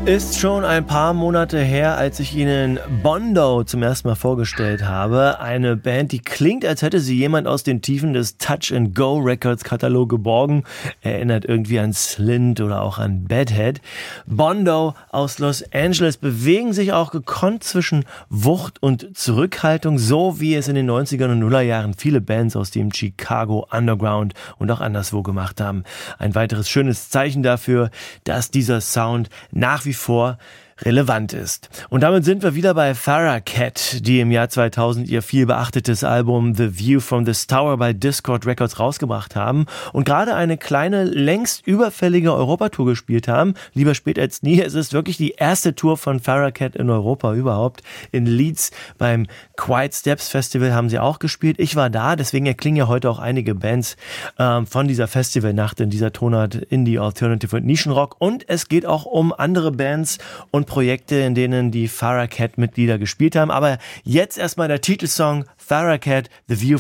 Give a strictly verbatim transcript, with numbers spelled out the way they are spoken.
Ist schon ein paar Monate her, als ich Ihnen Bondo zum ersten Mal vorgestellt habe. Eine Band, die klingt, als hätte sie jemand aus den Tiefen des Touch and Go Records Katalog geborgen. Erinnert irgendwie an Slint oder auch an Bedhead. Bondo aus Los Angeles bewegen sich auch gekonnt zwischen Wucht und Zurückhaltung, so wie es in den neunzigern und Nullerjahren viele Bands aus dem Chicago Underground und auch anderswo gemacht haben. Ein weiteres schönes Zeichen dafür, dass dieser Sound nach wie vor relevant ist. Und damit sind wir wieder bei Farrah Cat, die im Jahr zweitausend ihr viel beachtetes Album The View from this Tower bei Dischord Records rausgebracht haben und gerade eine kleine, längst überfällige Europatour gespielt haben. Lieber spät als nie. Es ist wirklich die erste Tour von Farrah Cat in Europa überhaupt. In Leeds beim Quiet Steps Festival haben sie auch gespielt. Ich war da, deswegen erklingen ja heute auch einige Bands ähm, von dieser Festivalnacht in dieser Tonart Indie, Alternative und Nischenrock. Und es geht auch um andere Bands und Projekte, in denen die Farrah Cat Mitglieder gespielt haben. Aber jetzt erstmal der Titelsong Farrah Cat, The View